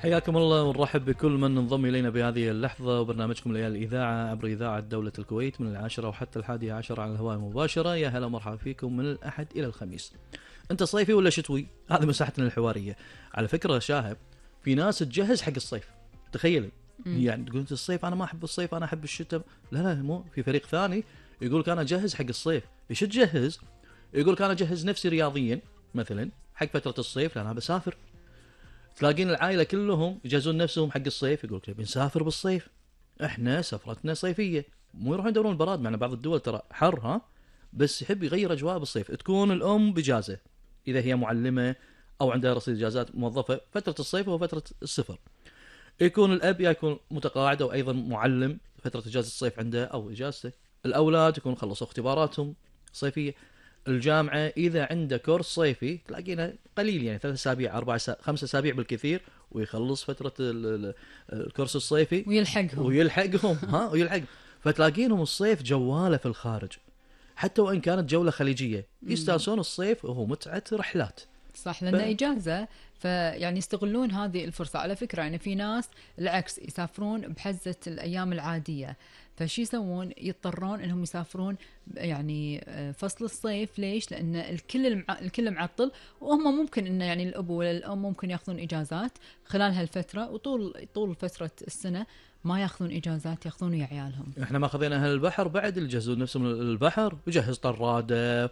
حياكم الله ونرحب بكل من انضم إلينا بهذه اللحظة وبرنامجكم ليالي الإذاعة عبر إذاعة دولة الكويت من 10 وحتى 11 على الهواء مباشرة. يا هلا مرحبا فيكم من الأحد إلى الخميس. أنت صيفي ولا شتوي؟ هذه مساحتنا الحوارية. على فكرة شاهب، في ناس تجهز حق الصيف، تخيل يعني تقول الصيف أنا ما أحب الصيف أنا أحب الشتاء. لا مو في فريق ثاني يقول أنا أجهز حق الصيف. إيش تجهز؟ يقول أنا أجهز نفسي رياضيا مثلا حق فترة الصيف لأن أنا بسافر. تلاقين العائلة كلهم يجهزون نفسهم حق الصيف، يقول بنسافر بالصيف، احنا سفرتنا صيفية، مو يروحون يدورون البراد. معنا بعض الدول ترى حر بس يحب يغير اجواء بالصيف. تكون الام بجازة اذا هي معلمة او عندها رصيد اجازات موظفة، فترة الصيف هو فترة السفر. يكون الاب يكون متقاعد او ايضا معلم، فترة اجازة الصيف عنده او اجازته. الاولاد يكون خلصوا اختباراتهم صيفية. الجامعة إذا عنده كورس صيفي تلاقينا قليل، يعني 3 أسابيع 4 5 أسابيع بالكثير ويخلص فترة الكورس الصيفي ويلحقهم ويلحق. فتلاقينهم الصيف جوالة في الخارج، حتى وإن كانت جولة خليجية يستانسون الصيف وهو متعة رحلات. صح، لأنه إجازة، فيعني يستغلون هذه الفرصة. على فكرة يعني في ناس العكس يسافرون بحزة الأيام العادية، فشي يسوون؟ يضطرون انهم يسافرون يعني فصل الصيف. ليش؟ لان الكل معطل، وهم ممكن انه يعني الاب ولا الام ممكن ياخذون اجازات خلال هالفتره، وطول فتره السنه ما ياخذون اجازات، ياخذون ويا عيالهم. احنا ما خذينا اهل البحر بعد اللي يجهزون نفسهم البحر، ويجهز طراده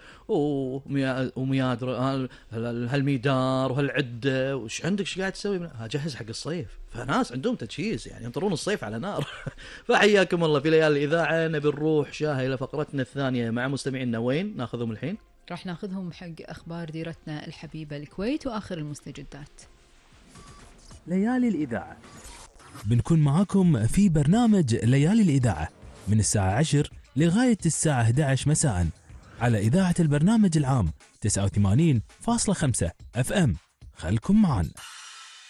ومياد هالميدار وهالعده، وش عندك ايش قاعد تسوي؟ جهز حق الصيف. فناس عندهم تجهيز يعني ينطرون الصيف على نار. فحياكم الله في ليالي الاذاعه. نبي نروح شاهي الى فقرتنا الثانيه مع مستمعينا. وين ناخذهم الحين؟ راح ناخذهم حق اخبار ديرتنا الحبيبه الكويت واخر المستجدات. ليالي الإذاعة بنكون معاكم في برنامج ليالي الإذاعة من الساعة 10 لغاية الساعة 11 مساء على إذاعة البرنامج العام 89.5 FM. خلكم معنا.